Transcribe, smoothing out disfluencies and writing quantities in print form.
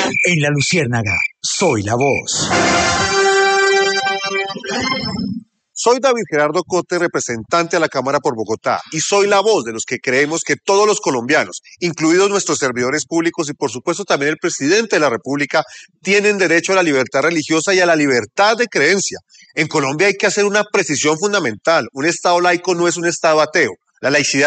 En La Luciérnaga, soy la voz. Soy David Gerardo Cote, representante a la Cámara por Bogotá, y soy la voz de los que creemos que todos los colombianos, incluidos nuestros servidores públicos y por supuesto también el presidente de la República, tienen derecho a la libertad religiosa y a la libertad de creencia. En Colombia hay que hacer una precisión fundamental. Un Estado laico no es un Estado ateo. La laicidad